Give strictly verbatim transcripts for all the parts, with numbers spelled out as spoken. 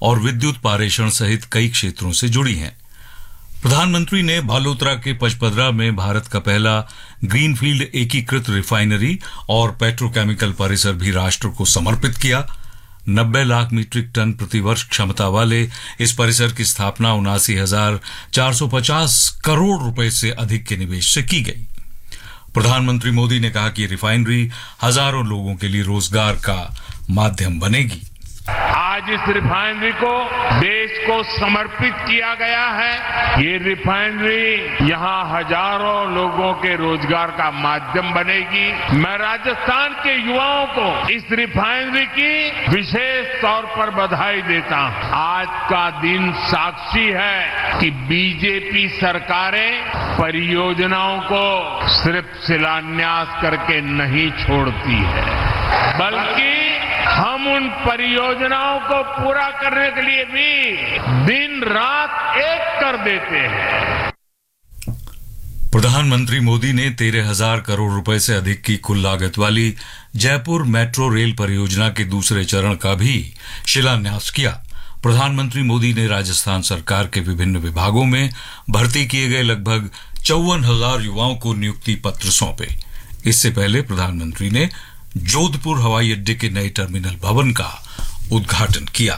और विद्युत पारेषण सहित कई क्षेत्रों से जुड़ी हैं। प्रधानमंत्री ने बालोतरा के पचपदरा में भारत का पहला ग्रीनफील्ड एकीकृत रिफाइनरी और पेट्रोकेमिकल परिसर भी राष्ट्र को समर्पित किया। नब्बे लाख मीट्रिक टन प्रतिवर्ष क्षमता वाले इस परिसर की स्थापना उनासी हजार चार सौ पचास करोड़ रुपए से अधिक के निवेश से की गई। प्रधानमंत्री मोदी ने कहा कि रिफाइनरी हजारों लोगों के लिए रोजगार का माध्यम बनेगी। आज इस रिफाइनरी को देश को समर्पित किया गया है। ये रिफाइनरी यहाँ हजारों लोगों के रोजगार का माध्यम बनेगी। मैं राजस्थान के युवाओं को इस रिफाइनरी की विशेष तौर पर बधाई देता हूँ। आज का दिन साक्षी है कि बीजेपी सरकारें परियोजनाओं को सिर्फ शिलान्यास करके नहीं छोड़ती है, बल्कि हम उन परियोजनाओं को पूरा करने के लिए भी दिन रात एक कर देते हैं। प्रधानमंत्री मोदी ने तेरह हजार करोड़ रुपए से अधिक की कुल लागत वाली जयपुर मेट्रो रेल परियोजना के दूसरे चरण का भी शिलान्यास किया। प्रधानमंत्री मोदी ने राजस्थान सरकार के विभिन्न विभागों में भर्ती किए गए लगभग चौवन हजार युवाओं को नियुक्ति पत्र सौंपे। इससे पहले प्रधानमंत्री ने जोधपुर हवाई अड्डे के नए टर्मिनल भवन का उद्घाटन किया।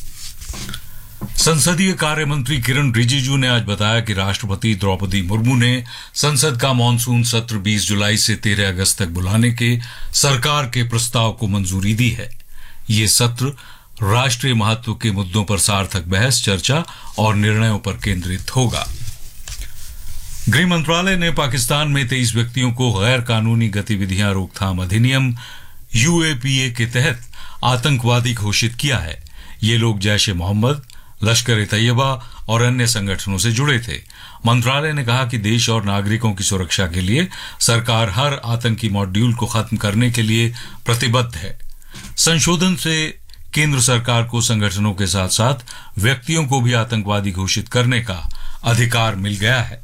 संसदीय कार्य मंत्री किरण रिजिजू ने आज बताया कि राष्ट्रपति द्रौपदी मुर्मू ने संसद का मॉनसून सत्र बीस जुलाई से तेरह अगस्त तक बुलाने के सरकार के प्रस्ताव को मंजूरी दी है। ये सत्र राष्ट्रीय महत्व के मुद्दों पर सार्थक बहस, चर्चा और निर्णयों पर केंद्रित होगा। गृह मंत्रालय ने पाकिस्तान में तेईस व्यक्तियों को गैर कानूनी गतिविधियां रोकथाम अधिनियम यूएपीए के तहत आतंकवादी घोषित किया है। ये लोग जैश ए मोहम्मद, लश्कर-ए-तैयबा और अन्य संगठनों से जुड़े थे। मंत्रालय ने कहा कि देश और नागरिकों की सुरक्षा के लिए सरकार हर आतंकी मॉड्यूल को खत्म करने के लिए प्रतिबद्ध है। संशोधन से केंद्र सरकार को संगठनों के साथ साथ व्यक्तियों को भी आतंकवादी घोषित करने का अधिकार मिल गया है।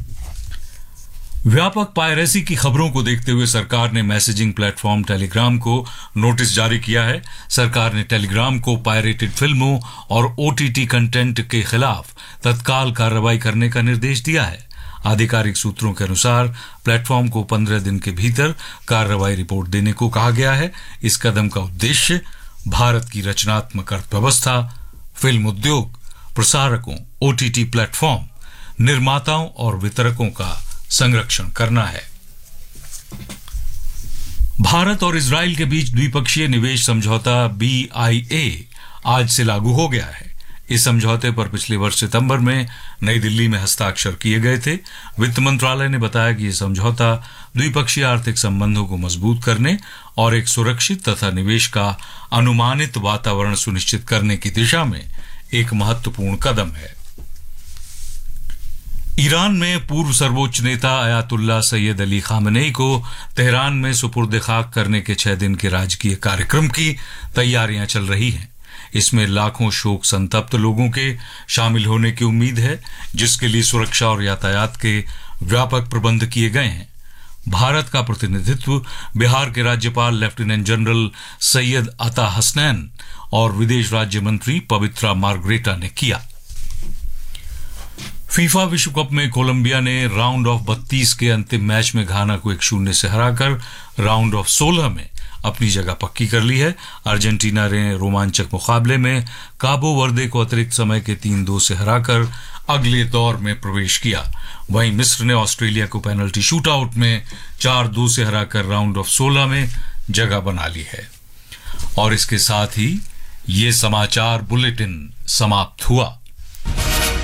व्यापक पायरेसी की खबरों को देखते हुए सरकार ने मैसेजिंग प्लेटफॉर्म टेलीग्राम को नोटिस जारी किया है। सरकार ने टेलीग्राम को पायरेटेड फिल्मों और ओटीटी कंटेंट के खिलाफ तत्काल कार्रवाई करने का निर्देश दिया है। आधिकारिक सूत्रों के अनुसार प्लेटफॉर्म को पंद्रह दिन के भीतर कार्रवाई रिपोर्ट देने को कहा गया है। इस कदम का उद्देश्य भारत की रचनात्मक अर्थव्यवस्था, फिल्म उद्योग, प्रसारकों, ओटीटी प्लेटफॉर्म, निर्माताओं और वितरकों का संरक्षण करना है। भारत और इजराइल के बीच द्विपक्षीय निवेश समझौता बी आई ए आज से लागू हो गया है। इस समझौते पर पिछले वर्ष सितंबर में नई दिल्ली में हस्ताक्षर किए गए थे। वित्त मंत्रालय ने बताया कि यह समझौता द्विपक्षीय आर्थिक संबंधों को मजबूत करने और एक सुरक्षित तथा निवेश का अनुमानित वातावरण सुनिश्चित करने की दिशा में एक महत्वपूर्ण कदम है। ईरान में पूर्व सर्वोच्च नेता अयातुल्ला सैयद अली खामनेई को तेहरान में सुपुर्द खाक करने के छह दिन के राजकीय कार्यक्रम की तैयारियां चल रही हैं। इसमें लाखों शोक संतप्त लोगों के शामिल होने की उम्मीद है, जिसके लिए सुरक्षा और यातायात के व्यापक प्रबंध किए गए हैं। भारत का प्रतिनिधित्व बिहार के राज्यपाल लेफ्टिनेंट जनरल सैयद अता हसनैन और विदेश राज्य मंत्री पवित्रा मार्ग्रेटा ने किया। फीफा विश्व कप में कोलंबिया ने राउंड ऑफ बत्तीस के अंतिम मैच में घाना को एक शून्य से हराकर राउंड ऑफ सोलह में अपनी जगह पक्की कर ली है। अर्जेंटीना ने रोमांचक मुकाबले में काबो वर्दे को अतिरिक्त समय के तीन दो से हराकर अगले दौर में प्रवेश किया। वहीं मिस्र ने ऑस्ट्रेलिया को पेनल्टी शूटआउट में चार दो से हराकर राउंड ऑफ सोलह में जगह बना ली है। और इसके साथ ही ये समाचार बुलेटिन समाप्त हुआ।